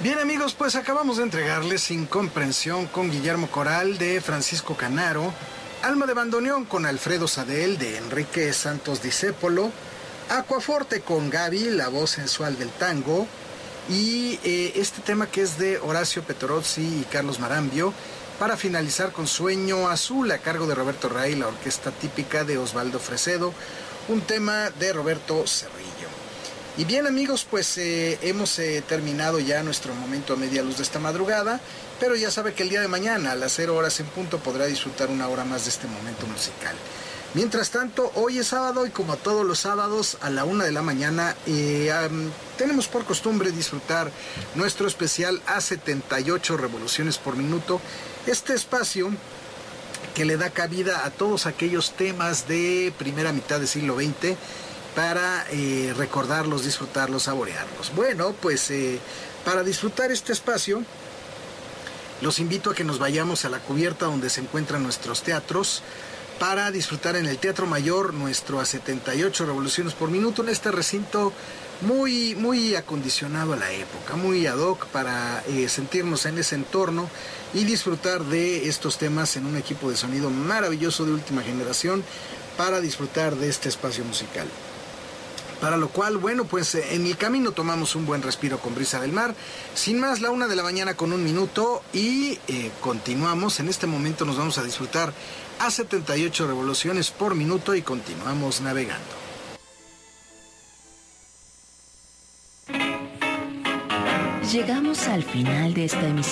Bien amigos, pues acabamos de entregarles Incomprensión con Guillermo Coral de Francisco Canaro, Alma de Bandoneón con Alfredo Sadel de Enrique Santos Discépolo, Aquaforte con Gaby, la voz sensual del tango, y este tema que es de Horacio Petorozzi y Carlos Marambio, para finalizar con Sueño Azul a cargo de Roberto Ray, la orquesta típica de Osvaldo Fresedo, un tema de Roberto Cerrillo. Y bien amigos, pues hemos terminado ya nuestro momento a media luz de esta madrugada, pero ya sabe que el día de mañana a las 0 horas en punto podrá disfrutar una hora más de este momento musical. Mientras tanto, hoy es sábado y como todos los sábados a la 1 de la mañana tenemos por costumbre disfrutar nuestro especial a 78 revoluciones por minuto, este espacio que le da cabida a todos aquellos temas de primera mitad del siglo XX para recordarlos, disfrutarlos, saborearlos. Bueno, pues para disfrutar este espacio los invito a que nos vayamos a la cubierta donde se encuentran nuestros teatros, para disfrutar en el Teatro Mayor nuestro a 78 revoluciones por minuto, en este recinto muy acondicionado a la época, muy ad hoc para sentirnos en ese entorno y disfrutar de estos temas en un equipo de sonido maravilloso de última generación para disfrutar de este espacio musical. Para lo cual, bueno, pues en el camino tomamos un buen respiro con brisa del mar. Sin más, la 1 de la mañana con 1 minuto y continuamos. En este momento nos vamos a disfrutar a 78 revoluciones por minuto y continuamos navegando. Llegamos al final de esta emisión.